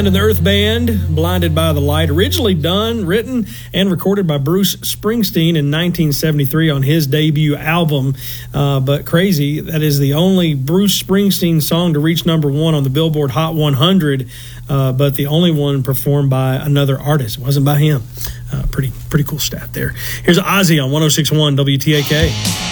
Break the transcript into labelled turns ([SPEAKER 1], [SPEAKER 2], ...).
[SPEAKER 1] And the Earth Band, Blinded by the Light, originally done, written, and recorded by Bruce Springsteen in 1973 on his debut album. But crazy, that is the only Bruce Springsteen song to reach number one on the Billboard Hot 100, but the only one performed by another artist. It wasn't by him. Pretty cool stat there. Here's Ozzy on 106.1 WTAK.